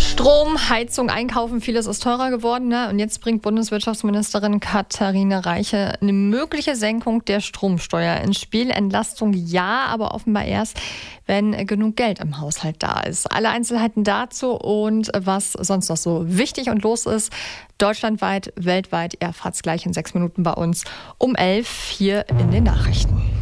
Strom, Heizung, Einkaufen, vieles ist teurer geworden. Ne? Und jetzt bringt Bundeswirtschaftsministerin Katharina Reiche eine mögliche Senkung der Stromsteuer ins Spiel. Entlastung ja, aber offenbar erst, wenn genug Geld im Haushalt da ist. Alle Einzelheiten dazu und was sonst noch so wichtig und los ist, deutschlandweit, weltweit, erfahrt's gleich in 6 Minuten bei uns um 11 hier in den Nachrichten.